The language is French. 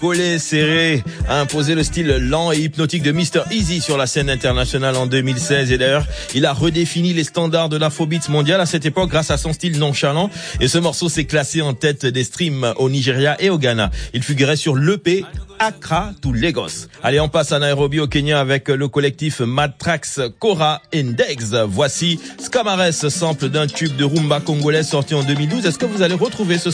Collé serré a imposé le style lent et hypnotique de Mr. Easy sur la scène internationale en 2016 et d'ailleurs il a redéfini les standards de l'afrobeat mondial à cette époque grâce à son style nonchalant et ce morceau s'est classé en tête des streams au Nigeria et au Ghana. Il figurait sur l'EP Accra to Lagos. Allez, on passe à Nairobi au Kenya avec le collectif Matrax Kora Index. Voici Scamares, sample d'un tube de rumba congolais sorti en 2012. Est-ce que vous allez retrouver ce